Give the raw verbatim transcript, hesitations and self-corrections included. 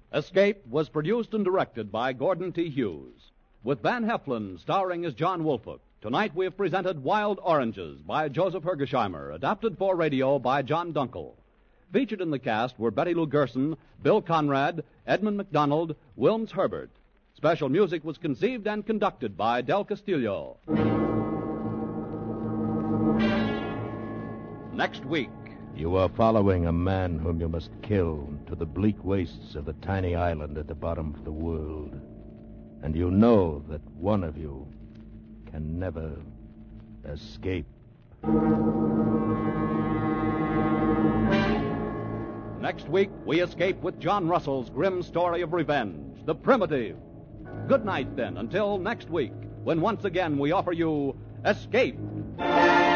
Escape was produced and directed by Gordon T. Hughes, with Van Heflin starring as John Woolfolk. Tonight we have presented Wild Oranges by Joseph Hergesheimer, adapted for radio by John Dunkel. Featured in the cast were Betty Lou Gerson, Bill Conrad, Edmund McDonald, Wilms Herbert. Special music was conceived and conducted by Del Castillo. Next week. You are following a man whom you must kill to the bleak wastes of a tiny island at the bottom of the world. And you know that one of you can never escape. Next week, we escape with John Russell's grim story of revenge, The Primitive. Good night, then, until next week, when once again we offer you Escape.